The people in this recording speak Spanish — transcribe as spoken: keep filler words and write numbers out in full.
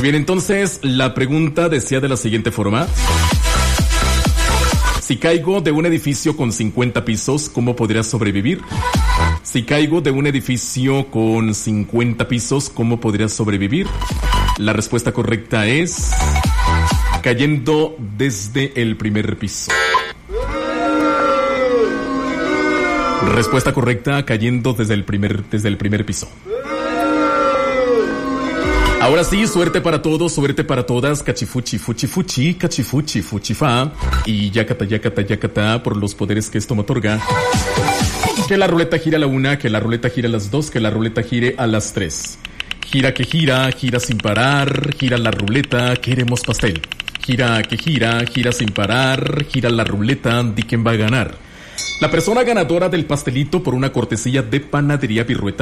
bien, entonces la pregunta decía de la siguiente forma. Si caigo de un edificio con cincuenta pisos, ¿cómo podría sobrevivir? Si caigo de un edificio con cincuenta pisos, ¿cómo podría sobrevivir? La respuesta correcta es cayendo desde el primer piso. Respuesta correcta, cayendo desde el primer, desde el primer piso. Ahora sí, suerte para todos, suerte para todas, cachifuchi, fuchi, fuchi, cachifuchi, fuchi, fa, y yacata, yacata, yacata, por los poderes que esto me otorga. Que la ruleta gira a la una, que la ruleta gira a las dos, que la ruleta gire a las tres. Gira que gira, gira sin parar, gira la ruleta, queremos pastel. Gira que gira, gira sin parar, gira la ruleta, di quién va a ganar. La persona ganadora del pastelito por una cortesía de Panadería Virrueta